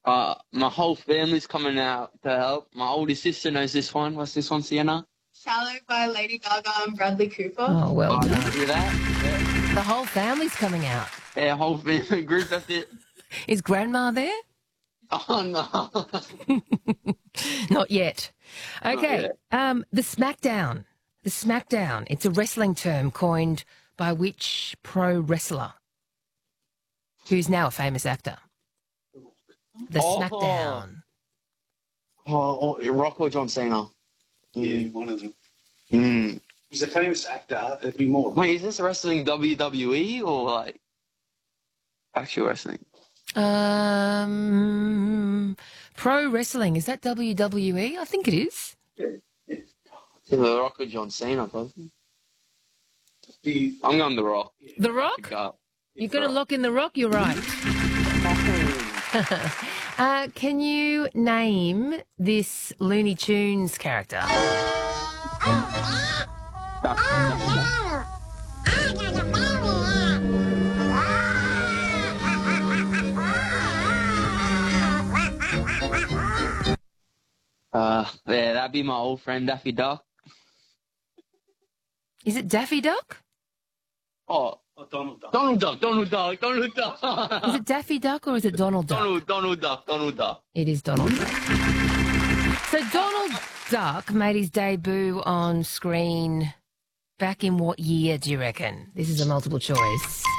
My whole family's coming out to help. My oldest sister knows this one. What's this one, Sienna? Shallow by Lady Gaga and Bradley Cooper. Oh, well Oh, done. hear that? The whole family's coming out. Yeah, whole family group, that's it. Is Grandma there? Oh, no. Not yet. Okay. yet. The SmackDown. The SmackDown. It's a wrestling term coined by which pro wrestler who's now a famous actor? The SmackDown. Rock or John Cena? Yeah, one of them. Mm. He's a famous actor. There'd be more. Wait, is this wrestling WWE or like actual wrestling? Pro wrestling. Is that WWE? I think it is. Yeah. The Rock or John Cena, probably. I'm going The Rock. The Rock? You're going to lock in The Rock? You're right. Can you name this Looney Tunes character? Yeah, that'd be my old friend Daffy Duck. Is it Daffy Duck? Oh, Donald Duck. Donald Duck, Donald Duck, Donald Duck. Is it Daffy Duck or is it Donald Duck? Donald Duck, Donald Duck. It is Donald Duck. So Donald Duck made his debut on screen back in what year, do you reckon? This is a multiple choice.